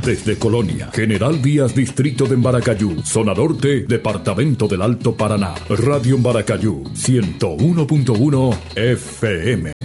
Desde Colonia, General Vías, Distrito de Embaracayú, Zona Norte, Departamento del Alto Paraná. Radio Embaracayú, 101.1 FM.